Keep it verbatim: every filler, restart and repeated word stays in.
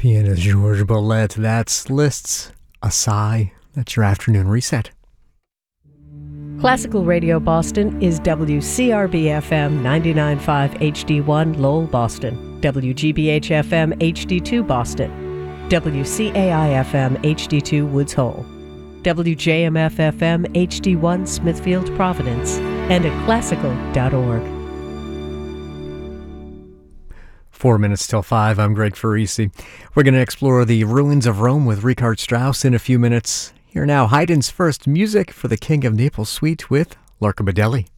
Pianist George Bollett. That's Liszt's A Sigh. That's your afternoon reset. Classical Radio Boston is W C R B F M ninety-nine point five H D one Lowell, Boston, W G B H F M H D two Boston, W C A I F M H D two Woods Hole, W J M F F M H D one Smithfield, Providence, and at classical dot org. Four minutes till five. I'm Greg Farisi. We're going to explore the ruins of Rome with Richard Strauss in a few minutes. Here now, Haydn's first music for the King of Naples suite with Lorca Baddelli.